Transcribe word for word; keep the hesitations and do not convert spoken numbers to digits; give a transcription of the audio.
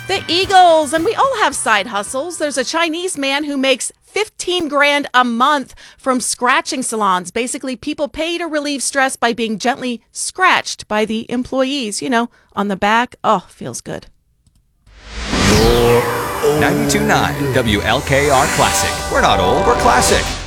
The Eagles, and we all have side hustles. There's a Chinese man who makes fifteen grand a month from scratching salons. Basically, people pay to relieve stress by being gently scratched by the employees. You know, on the back. Oh, feels good. ninety-two point nine W L K R Classic. We're not old, we're classic.